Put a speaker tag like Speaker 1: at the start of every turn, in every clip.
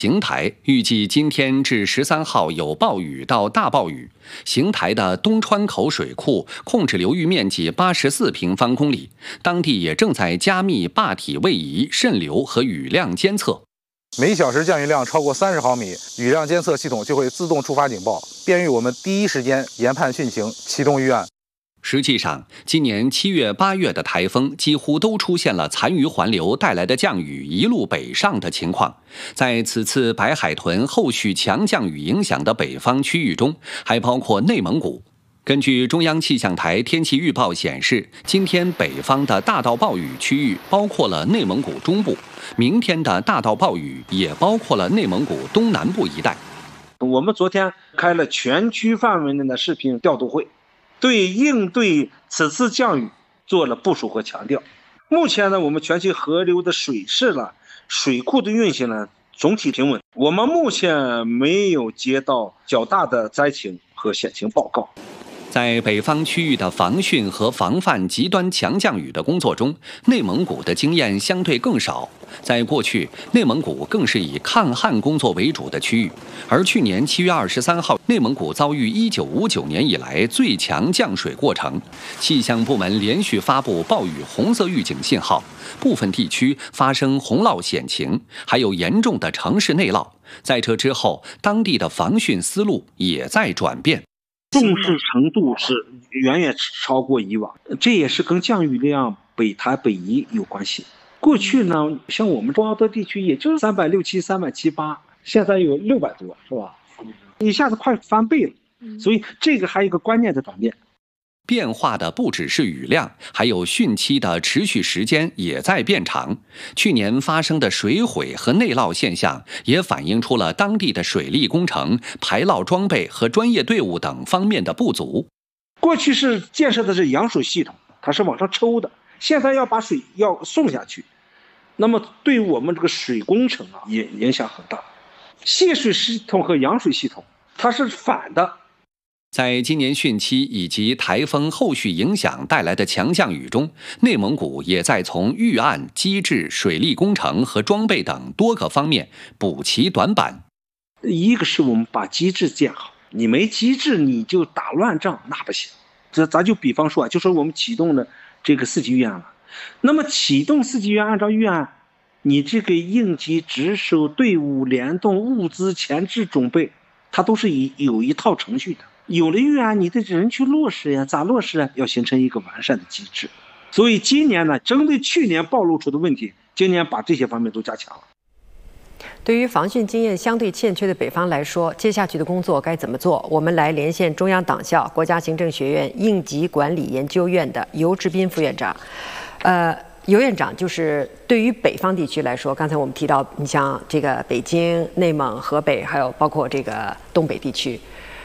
Speaker 1: 邢台预计今天至13号有暴雨到大暴雨。邢台的东川口水库控制流域面积84平方公里，当地也正在加密坝体位移、渗流和雨量监测。
Speaker 2: 每小时降雨量超过30毫米，雨量监测系统就会自动触发警报，便于我们第一时间研判汛情，启动预案。
Speaker 1: 实际上，今年7月、8月的台风几乎都出现了残余环流带来的降雨一路北上的情况。在此次白海豚后续强降雨影响的北方区域中，还包括内蒙古。根据中央气象台天气预报显示，今天北方的大到暴雨区域包括了内蒙古中部，明天的大到暴雨也包括了内蒙古东南部一带。
Speaker 3: 我们昨天开了全区范围内的视频调度会，对应对此次降雨做了部署和强调。目前呢，我们全区河流的水势呢、水库的运行呢，总体平稳。我们目前没有接到较大的灾情和险情报告。
Speaker 1: 在北方区域的防汛和防范极端强降雨的工作中，内蒙古的经验相对更少。在过去，内蒙古更是以抗旱工作为主的区域，而去年7月23号，内蒙古遭遇1959年以来最强降水过程，气象部门连续发布暴雨红色预警信号，部分地区发生洪涝险情，还有严重的城市内涝。在这之后，当地的防汛思路也在转变。
Speaker 3: 重视程度是远远超过以往，这也是跟降雨量北台北移有关系。过去呢，像我们中奥德地区也就是367、378，现在有600多，是吧？一下子快翻倍了，所以这个还有一个关键的转变。
Speaker 1: 变化的不只是雨量，还有汛期的持续时间也在变长。去年发生的水毁和内涝现象，也反映出了当地的水利工程、排涝装备和专业队伍等方面的不足。
Speaker 3: 过去是建设的是扬水系统，它是往上抽的，现在要把水要送下去，那么对我们这个水工程啊也影响很大。泄水系统和扬水系统它是反的。
Speaker 1: 在今年汛期以及台风后续影响带来的强降雨中，内蒙古也在从预案、机制、水利工程和装备等多个方面补齐短板。
Speaker 3: 一个是我们把机制建好，你没机制你就打乱仗那不行。咱就比方说啊，就说我们启动了这个4级预案了，那么启动4级预案，按照预案，你这个应急值守队伍联动物资前置准备，它都是有一套程序的。有了预案，你的人去落实呀，咋落实啊？要形成一个完善的机制。所以今年呢，针对去年暴露出的问题，今年把这些方面都加强了。
Speaker 4: 对于防汛经验相对欠缺的北方来说，接下去的工作该怎么做？我们来连线中央党校国家行政学院应急管理研究院的尤志斌副院长。尤院长，就是对于北方地区来说，刚才我们提到，你像这个北京、内蒙、河北，还有包括这个东北地区。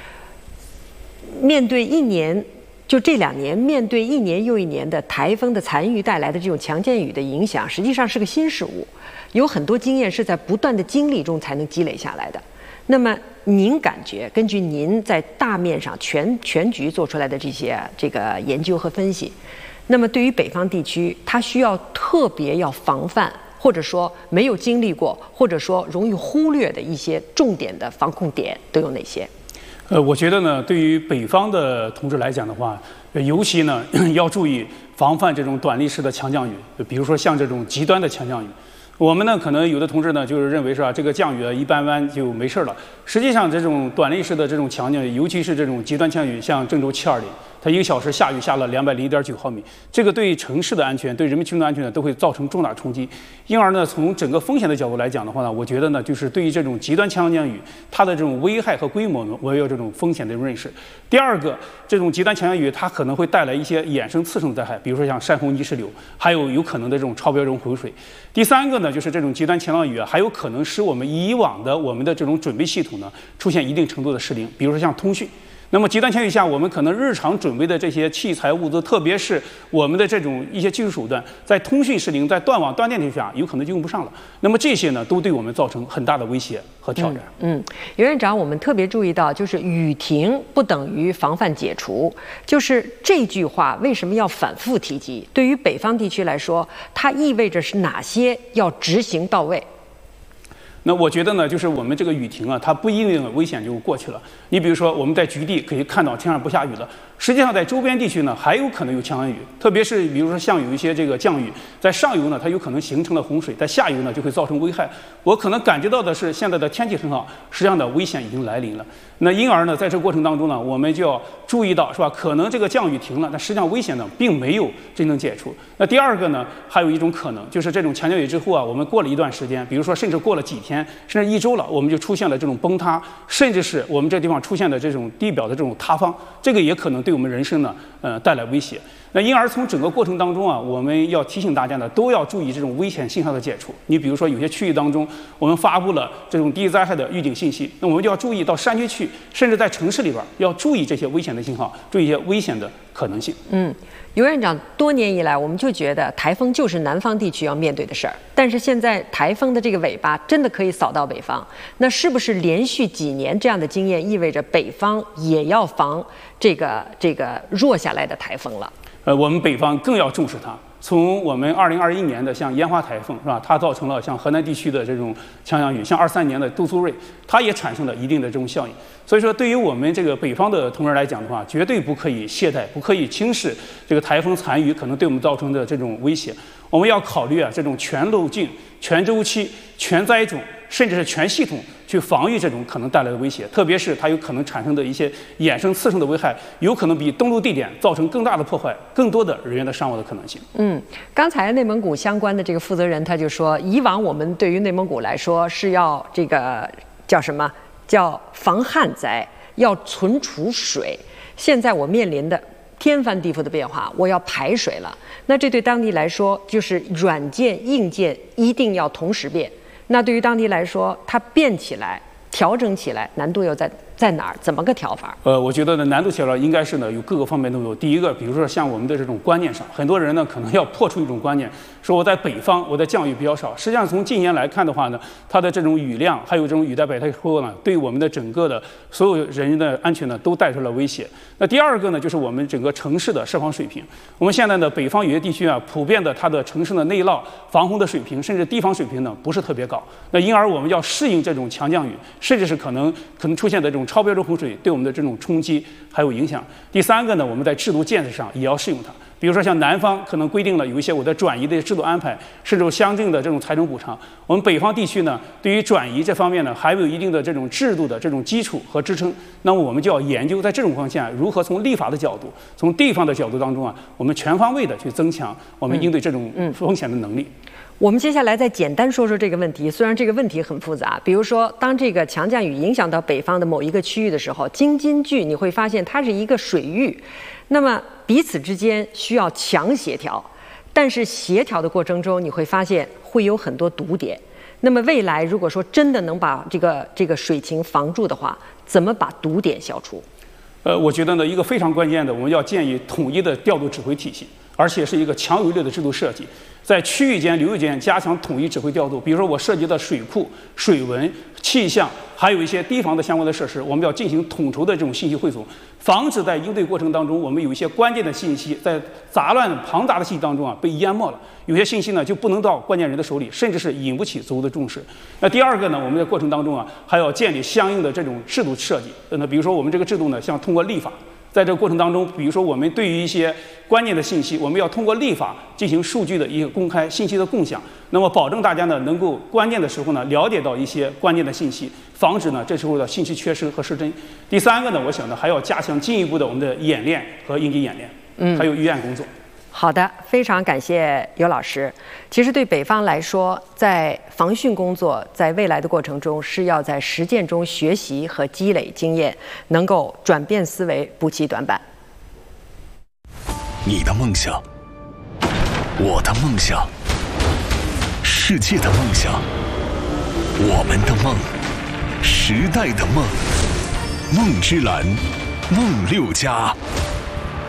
Speaker 4: 面对这2年，面对1年又1年的台风的残余带来的这种强降雨的影响，实际上是个新事物，有很多经验是在不断的经历中才能积累下来的。那么您感觉，根据您在大面上全局做出来的这个研究和分析，那么对于北方地区，它需要特别要防范，或者说没有经历过，或者说容易忽略的一些重点的防控点都有哪些？
Speaker 5: 我觉得呢，对于北方的同志来讲的话，尤其呢要注意防范这种短历时的强降雨，比如说像这种极端的强降雨。我们呢，可能有的同志呢，就是认为是吧，这个降雨一般般就没事了。实际上，这种短历时的这种强降雨，尤其是这种极端强雨，像郑州720，它1个小时下雨下了201.9毫米，这个对城市的安全、对人民群众的安全呢，都会造成重大冲击。因而呢，从整个风险的角度来讲的话呢，我觉得呢，就是对于这种极端强降雨，它的这种危害和规模呢，我也有这种风险的认识。第二个，这种极端强降雨它可能会带来一些衍生次生灾害，比如说像山洪泥石流，还有可能的这种超标这种洪水。第三个呢，就是这种极端强降雨还有可能使我们以往的我们的这种准备系统呢出现一定程度的失灵，比如说像通讯。那么极端强雨下，我们可能日常准备的这些器材物资，特别是我们的这种一些技术手段，在通讯失灵、在断网断电情况下，有可能就用不上了。那么这些呢，都对我们造成很大的威胁和挑战。
Speaker 4: 尤院长，我们特别注意到，就是雨停不等于防范解除，就是这句话为什么要反复提及？对于北方地区来说，它意味着是哪些要执行到位？
Speaker 5: 那我觉得呢，就是我们这个雨停啊，它不一定危险就过去了。你比如说，我们在局地可以看到天上不下雨了，实际上在周边地区呢，还有可能有强降雨，特别是比如说像有一些这个降雨，在上游呢，它有可能形成了洪水，在下游呢就会造成危害。我可能感觉到的是，现在的天气很好，实际上的危险已经来临了。那因而呢，在这个过程当中呢，我们就要注意到，是吧？可能这个降雨停了，但实际上危险呢并没有真正解除。那第二个呢，还有一种可能，就是这种强降雨之后啊，我们过了一段时间，比如说甚至过了几天，甚至1周了，我们就出现了这种崩塌，甚至是我们这地方出现的这种地表的这种塌方，这个也可能对我们人生呢，带来威胁。那因而从整个过程当中啊，我们要提醒大家呢，都要注意这种危险信号的解除。你比如说，有些区域当中，我们发布了这种第一灾害的预警信息，那我们就要注意到山区去，甚至在城市里边要注意这些危险的信号，注意一些危险的可能性。
Speaker 4: 尤院长，多年以来我们就觉得台风就是南方地区要面对的事儿，但是现在台风的这个尾巴真的可以扫到北方，那是不是连续几年这样的经验意味着北方也要防这个弱下来的台风了？
Speaker 5: 我们北方更要重视它。从我们2021年的像烟花台风是吧，它造成了像河南地区的这种强降雨，像23年的杜苏芮，它也产生了一定的这种效应。所以说，对于我们这个北方的同志来讲的话，绝对不可以懈怠，不可以轻视这个台风残余可能对我们造成的这种威胁。我们要考虑啊，这种全路径、全周期、全灾种，甚至是全系统去防御这种可能带来的威胁，特别是它有可能产生的一些衍生次生的危害，有可能比登陆地点造成更大的破坏，更多的人员的伤亡的可能性。
Speaker 4: 刚才内蒙古相关的这个负责人他就说，以往我们对于内蒙古来说是要这个叫什么？叫防旱灾，要存储水。现在我面临的天翻地覆的变化，我要排水了。那这对当地来说，就是软件、硬件一定要同时变。那对于当地来说，它变起来、调整起来，难度又在哪儿？怎么个调法？
Speaker 5: 我觉得呢，难度调整应该是呢有各个方面都有。第一个，比如说像我们的这种观念上，很多人呢可能要破除一种观念，说我在北方，我的降雨比较少。实际上从近年来看的话呢，它的这种雨量还有这种雨带百太后呢，对我们的整个的所有人的安全呢都带出了威胁。那第二个呢，就是我们整个城市的设防水平。我们现在呢，北方有些地区啊，普遍的它的城市的内涝、防洪的水平，甚至堤防水平呢不是特别高。那因而我们要适应这种强降雨，甚至是可能出现的这种超标准洪水对我们的这种冲击还有影响。第三个呢，我们在制度建设上也要适应它。比如说像南方可能规定了有一些我的转移的制度安排，甚至相应的这种财政补偿。我们北方地区呢，对于转移这方面呢，还有一定的这种制度的这种基础和支撑。那么我们就要研究在这种情况下，如何从立法的角度，从地方的角度当中啊，我们全方位的去增强我们应对这种风险的能力。
Speaker 4: 我们接下来再简单说说这个问题，虽然这个问题很复杂。比如说，当这个强降雨影响到北方的某一个区域的时候，京津冀你会发现它是一个水域，那么彼此之间需要强协调，但是协调的过程中，你会发现会有很多堵点。那么未来如果说真的能把这个水情防住的话，怎么把堵点消除？
Speaker 5: 我觉得呢，一个非常关键的，我们要建议统一的调度指挥体系，而且是一个强有力的制度设计，在区域间、流域间加强统一指挥调度。比如说，我涉及的水库、水文、气象，还有一些堤防的相关的设施，我们要进行统筹的这种信息汇总，防止在应对过程当中，我们有一些关键的信息在杂乱庞杂的信息当中啊被淹没了。有些信息呢就不能到关键人的手里，甚至是引不起足够的重视。那第二个呢，我们在过程当中啊，还要建立相应的这种制度设计。那比如说我们这个制度呢，像通过立法。在这个过程当中，比如说我们对于一些关键的信息，我们要通过立法进行数据的一个公开、信息的共享，那么保证大家呢能够关键的时候呢了解到一些关键的信息，防止呢这时候的信息缺失和失真。第三个呢，我想呢还要加强进一步的我们的演练和应急演练，还有预案工作。
Speaker 4: 好的，非常感谢尤老师。其实对北方来说，在防汛工作在未来的过程中，是要在实践中学习和积累经验，能够转变思维，补齐短板。
Speaker 6: 你的梦想，我的梦想，世界的梦想，我们的梦，时代的梦，梦之蓝，梦6+。